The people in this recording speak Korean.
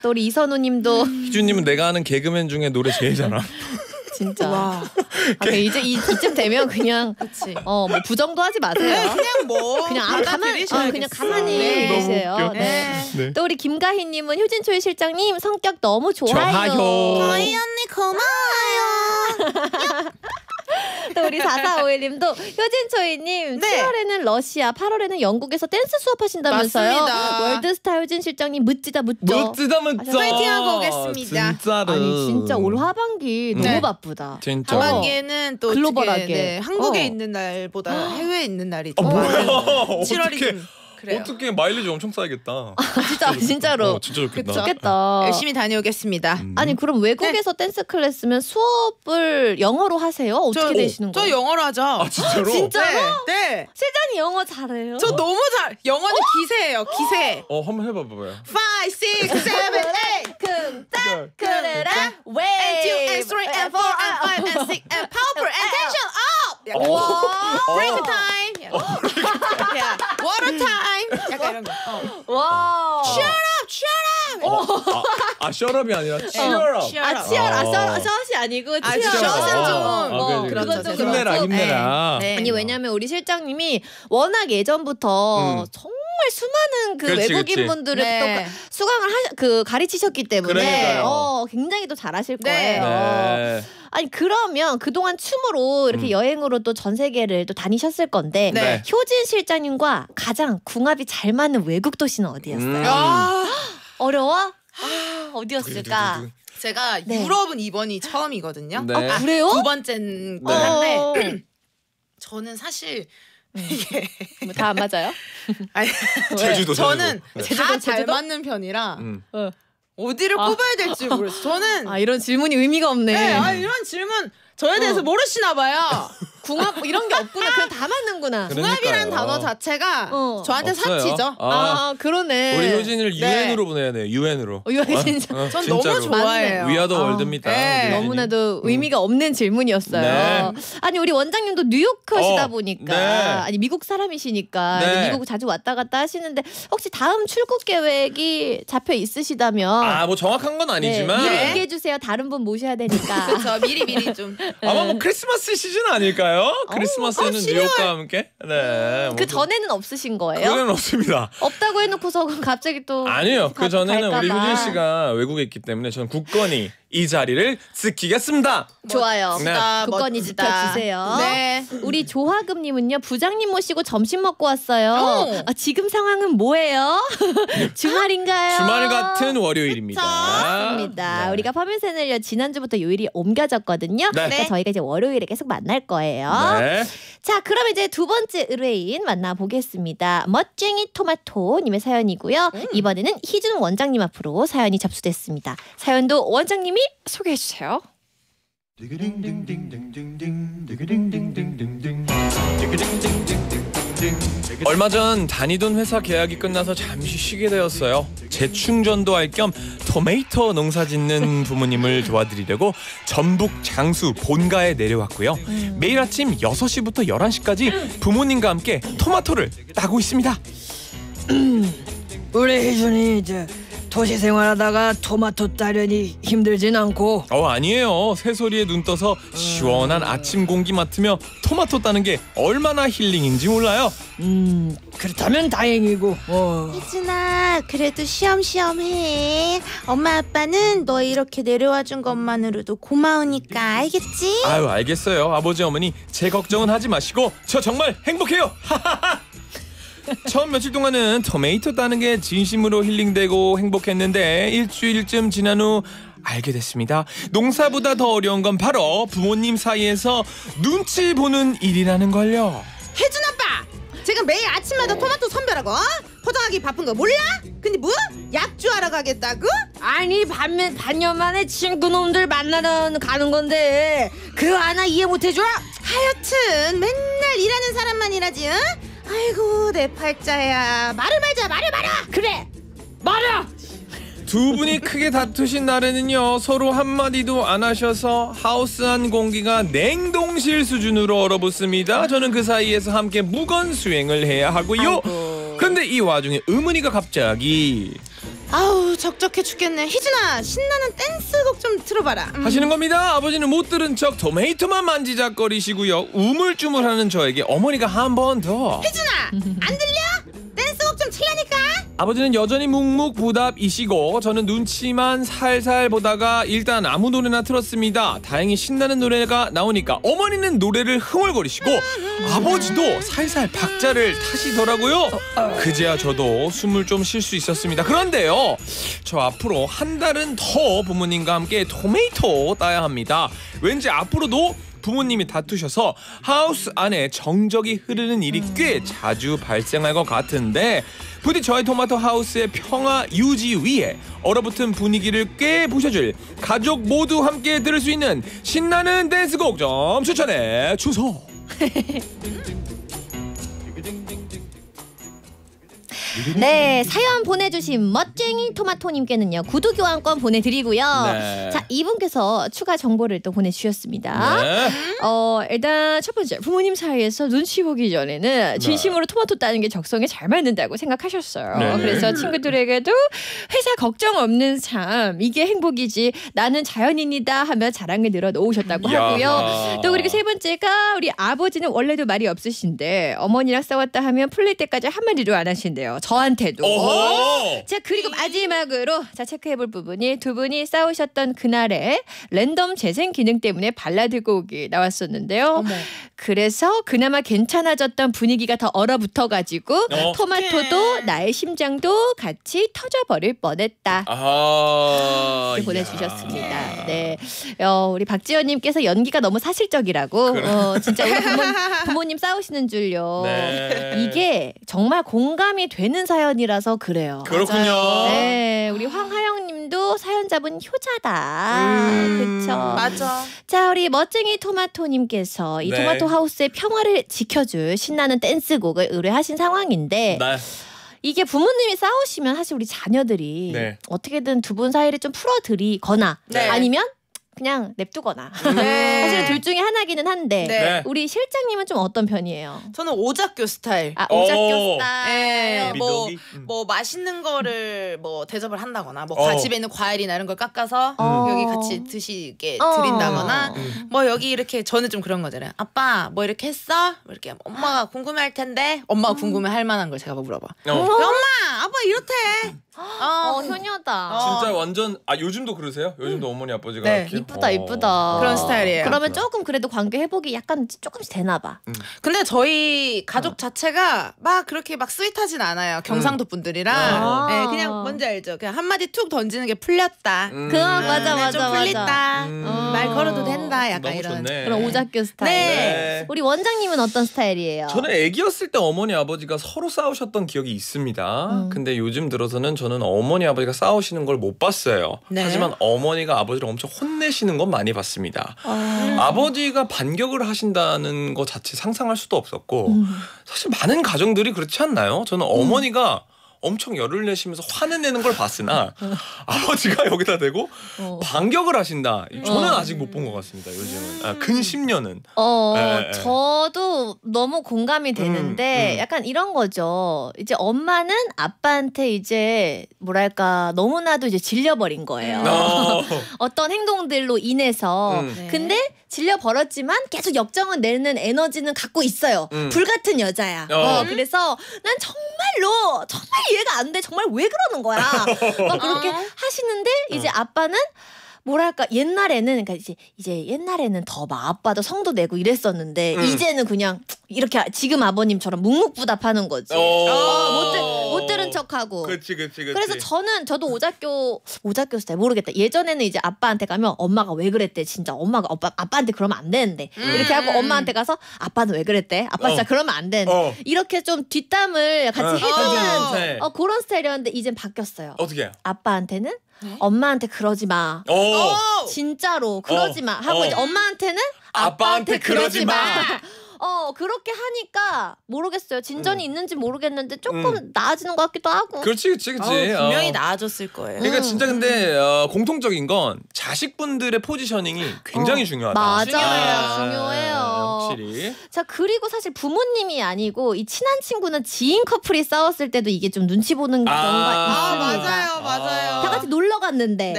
또 우리 이선우님도 희준님은 내가 아는 개그맨 중에 노래 제일 잘함. 진짜. 와. 이제 이쯤 되면 그냥 뭐 부정도 하지 마세요. 그냥 뭐 그냥 그냥 가만히 계세요. 너무 웃겨. 네. 또 우리 김가희님은 효진초이 실장님 성격 너무 좋아요. 저희 언니 고마워요. 또 우리 4451님도 효진초이님 7월에는 러시아, 8월에는 영국에서 댄스 수업하신다면서요. 맞습니다. 월드스타 효진 실장님 묻지다 묻죠. 파이팅하고 오겠습니다. 진짜로. 아니 진짜 올 하반기 너무 바쁘다. 진짜. 하반기에는 또 글로벌하게. 한국에 있는 날보다 해외에 있는 날이 더 뭐야? 7월이 좀 그래요. 어떻게 마일리지 엄청 쌓이겠다. 진짜로. 진짜 좋겠다. 좋겠다. 열심히 다녀오겠습니다. 아니 그럼 외국에서 댄스 클래스면 수업을 영어로 하세요? 어떻게 되시는 거예요? 저 영어로 하죠. 아 진짜로? 진짜로? 네. 실장님 영어 잘해요? 저 너무 잘. 영어는 기세예요. 기세. 한번 해봐봐요. 5, 6, 7, 8. 쿵짝 그래라 웨이브 And 2 and 3 and 4 and 5 and 6 and power and tension up. 와. Break time. Yeah. Water time. 약간 이런 거. 와. Shut up. 셔럽이 아니라 치얼업. 샷이 아니고 샷은 좀 그건 좀 힘내라 그렇고. 힘내라. 네. 아니 왜냐면 우리 실장님이 워낙 예전부터 정말 수많은 그 그렇지, 외국인 분들을 네. 또 수강을 가르치셨기 때문에 그러니까요. 굉장히 또 잘하실 네. 거예요. 네. 아니 그러면 그동안 춤으로 이렇게 여행으로 또 전 세계를 또 다니셨을 건데 네. 효진 실장님과 가장 궁합이 잘 맞는 외국 도시는 어디였어요? 어려워? 어디였을까? 제가 네. 유럽은 이번이 처음이거든요. 네. 그래요? 두 번째인 네. 건데 저는 사실 이게 다 안 맞아요? 아니, 제주도, 저는 제주도. 다 잘 제주도? 맞는 편이라 어. 어디를 꼽아야 될지 모르겠어요. 저는 이런 질문이 의미가 없네. 네, 이런 질문 저에 대해서 모르시나 봐요. 궁합 이런 게 없구나. 그냥 다 맞는구나. 궁합이라는 단어 자체가 저한테 없어요. 사치죠. 그러네. 우리 효진이를 유엔으로 보내야 돼요. 유엔으로. 진짜. 전 너무 좋아해요. 위아더 월드입니다. 네. 우리 효진이. 너무나도 의미가 없는 질문이었어요. 네. 아니 우리 원장님도 뉴요커시다 보니까 네. 아니 미국 사람이시니까 네. 미국 자주 왔다 갔다 하시는데 혹시 다음 출국 계획이 잡혀 있으시다면 뭐 정확한 건 아니지만 미리 얘기해 주세요. 다른 분 모셔야 되니까. 그래서 미리 좀 아마 뭐 크리스마스 시즌 아닐까요? 크리스마스에는 뉴욕과 함께. 네. 그 전에는 없으신 거예요? 그건 없습니다. 없다고 해놓고서 갑자기 또 아니요. 그 전에는 우리 갈까봐. 효진 씨가 외국에 있기 때문에 저는 굳건히 이 자리를 지키겠습니다. 좋아요. 네. 굳건히 멋지다. 지켜주세요. 네. 우리 조화금님은요. 부장님 모시고 점심 먹고 왔어요. 지금 상황은 뭐예요? 주말인가요? 주말 같은 월요일입니다. 맞습니다. 네. 우리가 파면세는요 지난주부터 요일이 옮겨졌거든요. 네. 그러니까 저희가 이제 월요일에 계속 만날 거예요. 네. 자, 그럼 이제 두 번째 의뢰인 만나보겠습니다. 멋쟁이 토마토님의 사연이고요. 이번에는 희준 원장님 앞으로 사연이 접수됐습니다. 사연도 원장님이 소개해 주세요. 얼마 전 다니던 회사 계약이 끝나서 잠시 쉬게 되었어요. 재충전도 할 겸 토마토 농사 짓는 부모님을 도와드리려고 전북 장수 본가에 내려왔고요. 매일 아침 6시부터 11시까지 부모님과 함께 토마토를 따고 있습니다. 우리 희준이 이제 도시 생활하다가 토마토 따려니 힘들진 않고. 아니에요. 새소리에 눈 떠서 시원한 아침 공기 맡으며 토마토 따는 게 얼마나 힐링인지 몰라요. 그렇다면 다행이고. 희준아, 그래도 쉬엄쉬엄 해. 엄마 아빠는 너 이렇게 내려와준 것만으로도 고마우니까 알겠지? 아유, 알겠어요. 아버지 어머니 제 걱정은 하지 마시고 저 정말 행복해요. 처음 며칠 동안은 토마토 따는 게 진심으로 힐링되고 행복했는데 일주일쯤 지난 후 알게 됐습니다. 농사보다 더 어려운 건 바로 부모님 사이에서 눈치 보는 일이라는 걸요. 혜준 아빠! 지금 매일 아침마다 토마토 선별하고 포장하기 바쁜 거 몰라? 근데 뭐? 약주하러 가겠다고? 아니 반년 만에 친구놈들 만나러 가는 건데 그거 하나 이해 못해줘? 하여튼 맨날 일하는 사람만 일하지, 응? 아이고 내 팔자야. 말을 말자. 그래 말아. 두 분이 크게 다투신 날에는요 서로 한마디도 안 하셔서 하우스 안 공기가 냉동실 수준으로 얼어붙습니다. 저는 그 사이에서 함께 무건 수행을 해야 하고요. 그런데 이 와중에 어머니가 갑자기 아우 적적해 죽겠네. 희준아 신나는 댄스곡 좀 틀어봐라. 하시는 겁니다. 아버지는 못 들은 척 토마토만 만지작거리시고요. 우물쭈물하는 저에게 어머니가 한 번 더. 희준아 안 들려? 댄스곡 좀 틀라니까. 아버지는 여전히 묵묵부답이시고 저는 눈치만 살살 보다가 일단 아무 노래나 틀었습니다. 다행히 신나는 노래가 나오니까 어머니는 노래를 흥얼거리시고 아버지도 살살 박자를 타시더라고요. 그제야 저도 숨을 좀 쉴 수 있었습니다. 그런데요, 저 앞으로 한 달은 더 부모님과 함께 토마토 따야 합니다. 왠지 앞으로도 부모님이 다투셔서 하우스 안에 정적이 흐르는 일이 꽤 자주 발생할 것 같은데 부디 저희 토마토 하우스의 평화 유지 위에 얼어붙은 분위기를 꽤 부셔줄 가족 모두 함께 들을 수 있는 신나는 댄스곡 좀 추천해 주소. 네, 사연 보내주신 멋쟁이 토마토님께는요 구두 교환권 보내드리고요. 네. 자, 이분께서 추가 정보를 또 보내주셨습니다. 네. 일단 첫 번째, 부모님 사이에서 눈치 보기 전에는 진심으로 토마토 따는 게 적성에 잘 맞는다고 생각하셨어요. 네. 그래서 친구들에게도 회사 걱정 없는 삶, 이게 행복이지, 나는 자연인이다 하며 자랑을 늘어놓으셨다고 하고요. 야하. 또 그리고 세 번째가 우리 아버지는 원래도 말이 없으신데 어머니랑 싸웠다 하면 풀릴 때까지 한마디도 안 하신대요. 저한테도. 오호. 자, 그리고 마지막으로 자 체크해볼 부분이 두 분이 싸우셨던 그날에 랜덤 재생 기능 때문에 발라드 곡이 나왔었는데요. 어머. 그래서 그나마 괜찮아졌던 분위기가 더 얼어붙어가지고 어. 토마토도 나의 심장도 같이 터져버릴 뻔했다. 아, 이렇게 보내주셨습니다. 네, 우리 박지연님께서 연기가 너무 사실적이라고. 진짜 우리 부모님 싸우시는 줄요. 네. 이게 정말 공감이 되는 사연이라서 그래요. 그렇군요. 네, 우리 황하영님도 사연자분 효자다. 그쵸? 맞아. 자, 우리 멋쟁이 토마토님께서 이 네. 토마토 하우스의 평화를 지켜줄 신나는 댄스곡을 의뢰하신 상황인데 네. 이게 부모님이 싸우시면 사실 우리 자녀들이 네. 어떻게든 두 분 사이를 좀 풀어드리거나 네. 아니면 그냥 냅두거나 네. 사실 둘 중에 하나기는 한데 네. 우리 실장님은 좀 어떤 편이에요? 저는 오작교 스타일. 아, 오작교 오. 스타일. 네, 뭐, 미더기? 뭐 맛있는 거를 뭐 대접을 한다거나 뭐 어. 집에 있는 과일이나 이런 걸 깎아서 여기 같이 드시게 어. 드린다거나 뭐 여기 이렇게 저는 좀 그런 거잖아요. 아빠 뭐 이렇게 했어? 뭐 이렇게 엄마가 궁금해할 텐데 엄마가 궁금해할 만한 걸 제가 물어봐. 엄마 아빠 이렇대. 효녀다. 진짜 완전 요즘도 그러세요? 요즘도 어머니 아버지가 네. 이렇게? 이쁘다, 이쁘다. 그런 스타일이에요. 그러면 조금 그래도 관계 회복이 약간 조금씩 되나 봐. 근데 저희 가족 자체가 막 그렇게 막 스윗하진 않아요. 경상도 분들이랑 아. 네, 그냥 뭔지 알죠? 그냥 한마디 툭 던지는 게 풀렸다. 맞아, 네, 좀 맞아, 풀린다. 맞아. 말 걸어도 된다. 약간 너무 이런. 좋네. 그런 오작교 스타일. 네. 우리 원장님은 어떤 스타일이에요? 저는 애기였을 때 어머니 아버지가 서로 싸우셨던 기억이 있습니다. 근데 요즘 들어서는 저는 어머니 아버지가 싸우시는 걸 못 봤어요. 네. 하지만 어머니가 아버지를 엄청 혼내시는 건 많이 봤습니다. 아버지가 반격을 하신다는 것 자체 상상할 수도 없었고 사실 많은 가정들이 그렇지 않나요? 저는 어머니가 엄청 열을 내시면서 화는 내는 걸 봤으나 아버지가 여기다 대고 반격을 하신다. 저는 아직 못 본 것 같습니다. 요즘은 근 10년은. 네. 저도 너무 공감이 되는데 약간 이런 거죠. 이제 엄마는 아빠한테 이제 뭐랄까 너무나도 이제 질려버린 거예요. 어떤 행동들로 인해서. 네. 근데 질려버렸지만 계속 역정을 내는 에너지는 갖고 있어요. 불같은 여자야. 그래서 난 정말 이해가 안 돼. 정말 왜 그러는 거야. 막 그렇게 하시는데 이제 아빠는 뭐랄까 옛날에는 그러니까 이제 옛날에는 더 막 아빠도 성도 내고 이랬었는데 이제는 그냥 이렇게 지금 아버님처럼 묵묵부답하는 거지. 못 들은 척하고. 그렇지. 그래서 저도 오작교 스타일 모르겠다. 예전에는 이제 아빠한테 가면 엄마가 왜 그랬대 진짜 엄마가 아빠한테 그러면 안 되는데 이렇게 하고 엄마한테 가서 아빠는 왜 그랬대 아빠 진짜 그러면 안 되는데 이렇게 좀 뒷담을 같이 해주는 그런 스타일이었는데 이젠 바뀌었어요. 어떻게 해요? 아빠한테는 엄마한테 그러지 마. 진짜로 그러지 마 하고 이제 엄마한테는 아빠한테 그러지 마. 그렇게 하니까 모르겠어요. 진전이 있는지 모르겠는데 조금 나아지는 것 같기도 하고. 그렇지. 분명히 나아졌을 거예요. 그러니까 진짜 근데 공통적인 건 자식분들의 포지셔닝이 굉장히 중요하다. 맞아요. 중요해요. 확실히. 자 그리고 사실 부모님이 아니고 이 친한 친구는 지인 커플이 싸웠을 때도 이게 좀 눈치 보는 경우가 있습니다. 맞아요. 다 같이 놀러 갔는데